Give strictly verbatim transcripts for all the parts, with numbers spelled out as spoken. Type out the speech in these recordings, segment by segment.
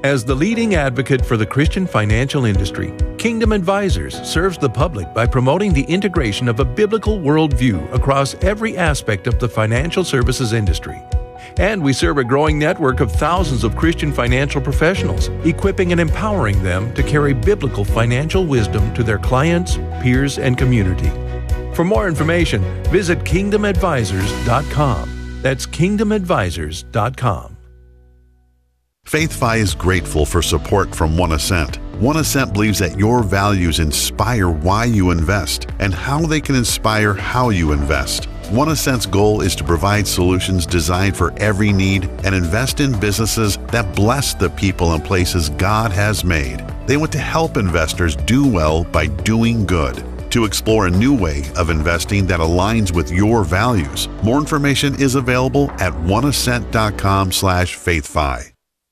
As the leading advocate for the Christian financial industry, Kingdom Advisors serves the public by promoting the integration of a biblical worldview across every aspect of the financial services industry. And we serve a growing network of thousands of Christian financial professionals, equipping and empowering them to carry biblical financial wisdom to their clients, peers, and community. For more information, visit kingdom advisors dot com. That's kingdom advisors dot com. FaithFi is grateful for support from One Ascent. One Ascent believes that your values inspire why you invest and how they can inspire how you invest. One Ascent's goal is to provide solutions designed for every need and invest in businesses that bless the people and places God has made. They want to help investors do well by doing good. To explore a new way of investing that aligns with your values, more information is available at one ascent dot com slash faithfi.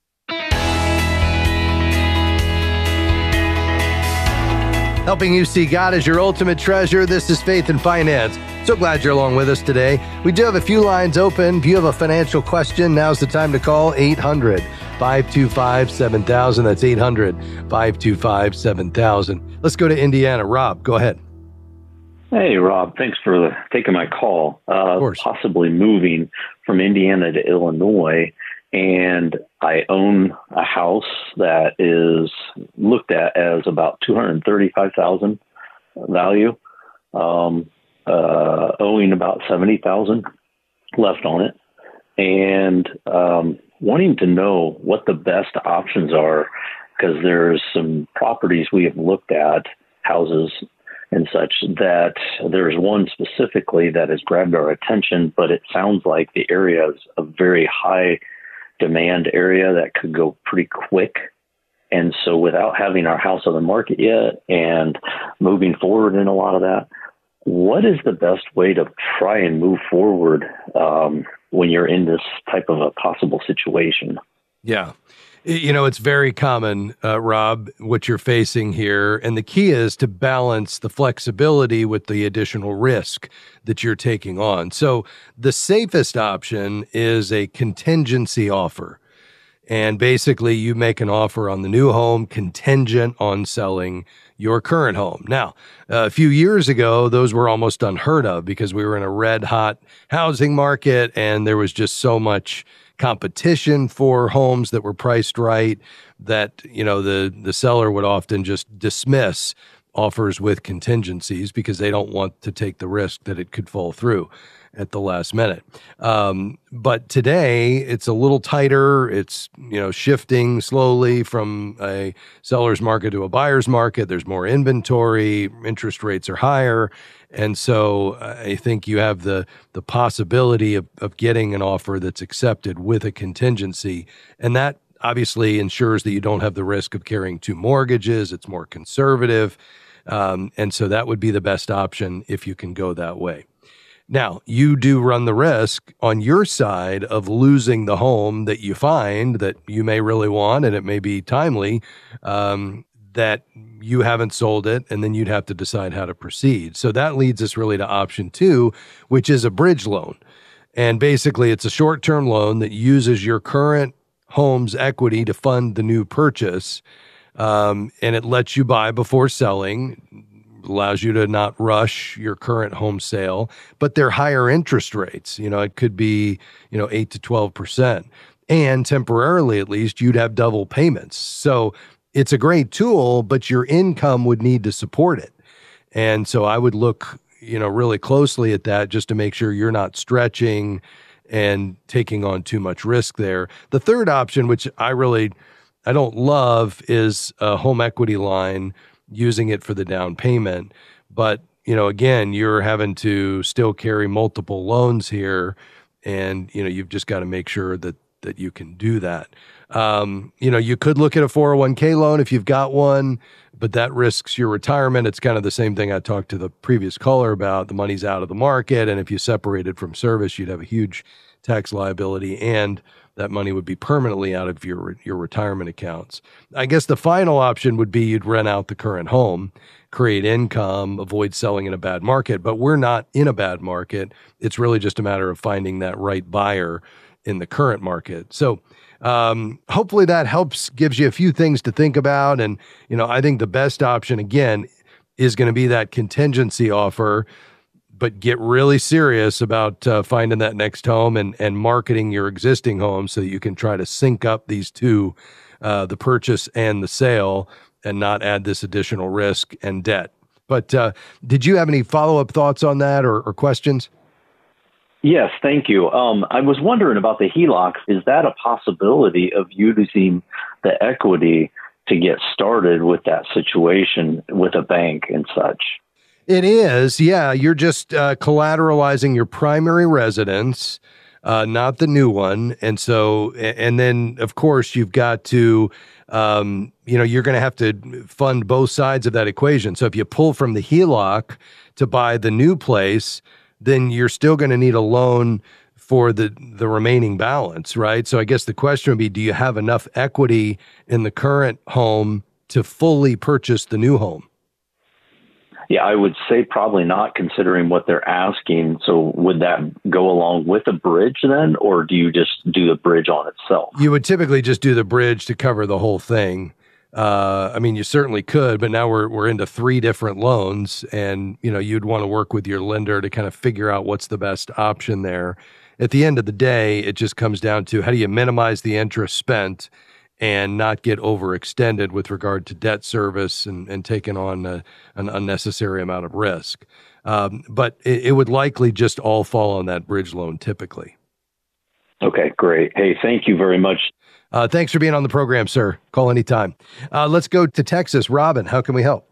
Helping you see God as your ultimate treasure. This is Faith and Finance. So glad you're along with us today. We do have a few lines open. If you have a financial question, now's the time to call eight hundred, five two five, seven thousand. That's eight hundred, five two five, seven thousand. Let's go to Indiana. Rob, go ahead. Hey, Rob. Thanks for taking my call. Uh, of course. Possibly moving from Indiana to Illinois. And I own a house that is looked at as about two hundred thirty-five thousand dollars value, um, uh, owing about seventy thousand dollars left on it, and um, wanting to know what the best options are, because there's some properties we have looked at, houses and such, that there's one specifically that has grabbed our attention, but it sounds like the area is a very high demand area that could go pretty quick. And so without having our house on the market yet and moving forward in a lot of that, what is the best way to try and move forward um, when you're in this type of a possible situation? Yeah. You know, it's very common, uh, Rob, what you're facing here. And the key is to balance the flexibility with the additional risk that you're taking on. So the safest option is a contingency offer. And basically, you make an offer on the new home contingent on selling your current home. Now, a few years ago, those were almost unheard of because we were in a red hot housing market and there was just so much competition for homes that were priced right that, you know, the, the seller would often just dismiss offers with contingencies because they don't want to take the risk that it could fall through at the last minute. Um, but today it's a little tighter. It's, you know, shifting slowly from a seller's market to a buyer's market. There's more inventory. Interest rates are higher. And so I think you have the the possibility of, of getting an offer that's accepted with a contingency. And that obviously ensures that you don't have the risk of carrying two mortgages. It's more conservative. Um, and so that would be the best option if you can go that way. Now, you do run the risk on your side of losing the home that you find that you may really want, and it may be timely, um, that you haven't sold it, and then you'd have to decide how to proceed. So that leads us really to option two, which is a bridge loan. And basically, it's a short-term loan that uses your current home's equity to fund the new purchase, um, and it lets you buy before selling, allows you to not rush your current home sale, but they're higher interest rates. You know, it could be, you know, eight to twelve percent. And temporarily, at least, you'd have double payments. So it's a great tool, but your income would need to support it. And so I would look, you know, really closely at that just to make sure you're not stretching and taking on too much risk there. The third option, which I really, I don't love, is a home equity line, using it for the down payment. But, you know, again, you're having to still carry multiple loans here. And, you know, you've just got to make sure that, that you can do that. Um, you know, you could look at a four oh one k loan if you've got one, but that risks your retirement. It's kind of the same thing I talked to the previous caller about. The money's out of the market. And if you separated from service, you'd have a huge tax liability, and that money would be permanently out of your your retirement accounts. I guess the final option would be you'd rent out the current home, create income, avoid selling in a bad market. But we're not in a bad market. It's really just a matter of finding that right buyer in the current market. So um, hopefully that helps, gives you a few things to think about. And, you know, I think the best option, again, is going to be that contingency offer, but get really serious about uh, finding that next home and, and marketing your existing home so that you can try to sync up these two, uh, the purchase and the sale, and not add this additional risk and debt. But uh, did you have any follow-up thoughts on that or, or questions? Yes, thank you. Um, I was wondering about the H E L O C. Is that a possibility of using the equity to get started with that situation with a bank and such? It is, yeah. You're just uh, collateralizing your primary residence, uh, not the new one. And so, and then, of course, you've got to, um, you know, you're going to have to fund both sides of that equation. So if you pull from the H E L O C to buy the new place, then you're still going to need a loan for the, the remaining balance, right? So I guess the question would be, do you have enough equity in the current home to fully purchase the new home? Yeah, I would say probably not, considering what they're asking. So would that go along with a bridge then, or do you just do the bridge on itself? You would typically just do the bridge to cover the whole thing. Uh, I mean, you certainly could, but now we're we're into three different loans, and you know you'd want to work with your lender to kind of figure out what's the best option there. At the end of the day, it just comes down to how do you minimize the interest spent and not get overextended with regard to debt service and, and taking on a, an unnecessary amount of risk. Um, but it, it would likely just all fall on that bridge loan typically. Okay, great. Hey, thank you very much. Uh, thanks for being on the program, sir. Call anytime. Uh, let's go to Texas. Robin, how can we help?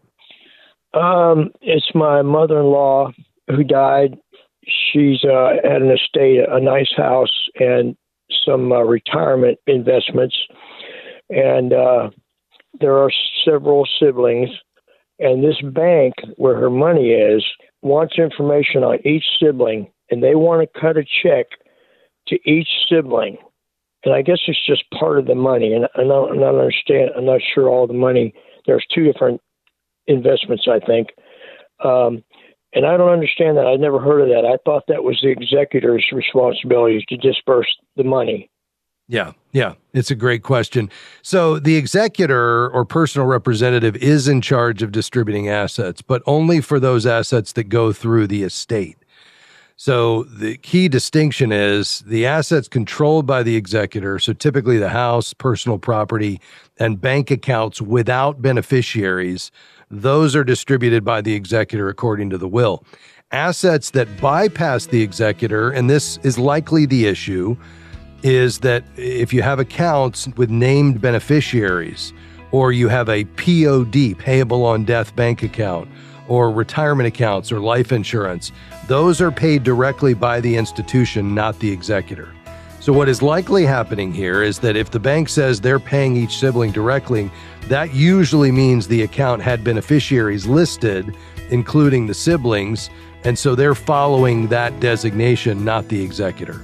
Um, it's my mother-in-law who died. She's uh, had an estate, a nice house, and some uh, retirement investments. And uh, there are several siblings. And this bank where her money is wants information on each sibling, and they want to cut a check to each sibling. And I guess it's just part of the money. And I don't, I don't understand. I'm not sure all the money. There's two different investments, I think. Um, and I don't understand that. I've never heard of that. I thought that was the executor's responsibility to disperse the money. Yeah, yeah. It's a great question. So the executor or personal representative is in charge of distributing assets, but only for those assets that go through the estate. So the key distinction is the assets controlled by the executor, so typically the house, personal property, and bank accounts without beneficiaries, those are distributed by the executor according to the will. Assets that bypass the executor, and this is likely the issue, is that if you have accounts with named beneficiaries, or you have a P O D, payable on death bank account, or retirement accounts or life insurance, those are paid directly by the institution, not the executor. So what is likely happening here is that if the bank says they're paying each sibling directly, that usually means the account had beneficiaries listed, including the siblings, and so they're following that designation, not the executor.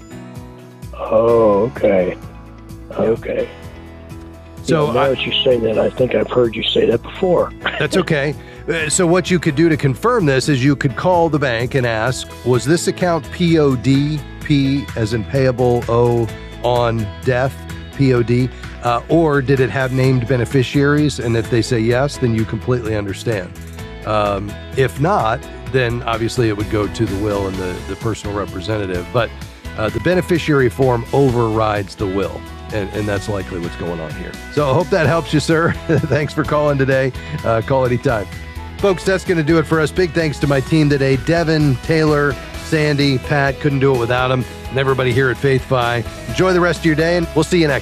Oh, okay. Okay. So yeah, now I, that you say that, I think I've heard you say that before. That's okay. Uh, So what you could do to confirm this is you could call the bank and ask, was this account P O D, P as in payable, O on death, P O D, uh, or did it have named beneficiaries? And if they say yes, then you completely understand. Um, if not, then obviously it would go to the will and the, the personal representative. But uh, the beneficiary form overrides the will. And, and that's likely what's going on here. So I hope that helps you, sir. Thanks for calling today. Uh, call anytime. Folks, that's going to do it for us. Big thanks to my team today. Devin, Taylor, Sandy, Pat. Couldn't do it without them. And everybody here at FaithFi. Enjoy the rest of your day, and we'll see you next